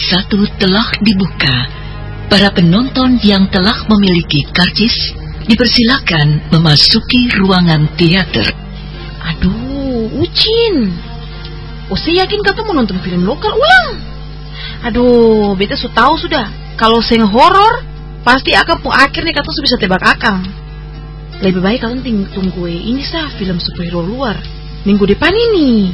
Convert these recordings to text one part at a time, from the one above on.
satu telah dibuka. Para penonton yang telah memiliki karcis dipersilakan memasuki ruangan teater. Aduh, Ucin. Saya yakin kamu mau nonton film lokal ulang. Aduh, beta tahu sudah. Kalau seng horor, pasti akan akhirnya kamu bisa tebak akang. Lebih baik kamu tunggu ini film superhero luar minggu depan ini.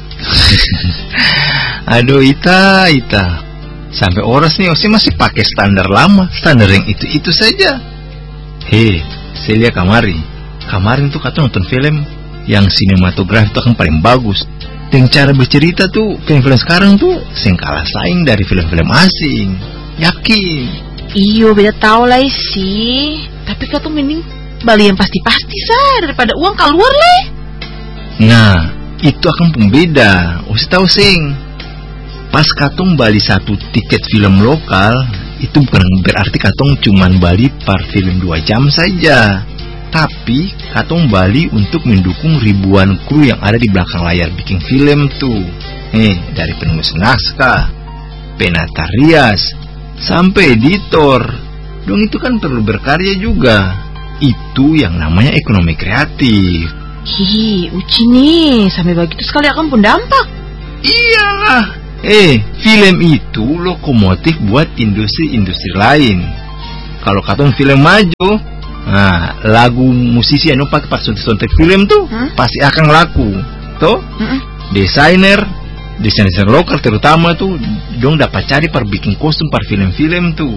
Aduh, Ita. Sampai oras nih Osi masih pakai standar lama, standar yang itu saja. Hei, saya lihat kemarin tuh kata nonton film yang sinematografi itu kan paling bagus. Dan cara bercerita tuh film-film sekarang tuh sing kalah saing dari film-film asing. Yakin? Iyo, beda tahu lah sih. Tapi kata mending bali yang pasti-pasti daripada uang keluar leh. Nah, itu akan pembeda. Osi tahu sing. Pas katong bali satu tiket film lokal, itu bukan berarti katong cuman bali per film 2 jam saja. Tapi katong bali untuk mendukung ribuan kru yang ada di belakang layar bikin film tuh. Dari penulis naskah, penata rias, sampai editor. Dong itu kan perlu berkarya juga. Itu yang namanya ekonomi kreatif. Hihi, Uci nih, sampai begitu sekali akan pun dampak. Iyalah. Film itu lokomotif buat industri-industri lain. Kalau katong film maju, lagu musisi yang pakai pas soundtrack film tuh pasti akan laku. Toh? Desainer lokal terutama tuh dong dapat cari per bikin kostum per film-film tuh.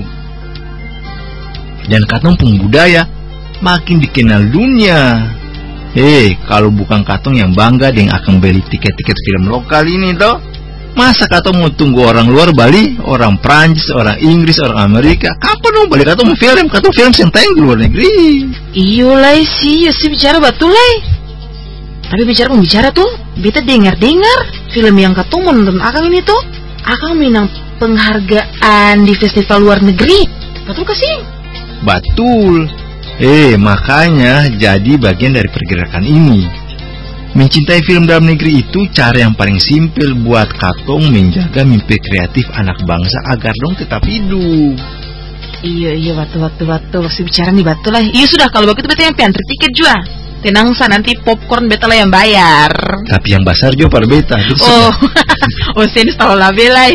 Dan katong pun budaya makin dikenal dunia. Kalau bukan katong yang bangga dengan akan beli tiket-tiket film lokal ini toh, masa katong mau tunggu orang luar Bali, orang Prancis, orang Inggris, orang Amerika? Kapan dong balik katong film? Katong film yang tayang di luar negeri. Iyo lah sih, bicara betul lah. Tapi bicara tuh, beta dengar film yang katong mau nonton akang ini tuh akang menang penghargaan di festival luar negeri. Betul kasih? Betul. Makanya jadi bagian dari pergerakan ini. Mencintai film dalam negeri itu cara yang paling simpel buat katong menjaga mimpi kreatif anak bangsa agar dong tetap hidup. Iya, batu. Si bicara nih batu lah. Iya sudah, kalau begitu beta yang antri tiket juga. Tenang sa, nanti popcorn beta lah yang bayar. Tapi yang besar juga per beta. Saya tahu lah belai.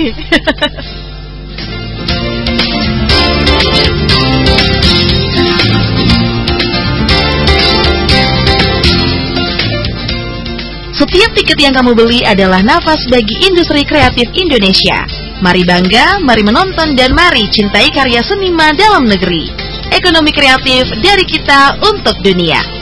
Setiap tiket yang kamu beli adalah nafas bagi industri kreatif Indonesia. Mari bangga, mari menonton, dan mari cintai karya seniman dalam negeri. Ekonomi kreatif dari kita untuk dunia.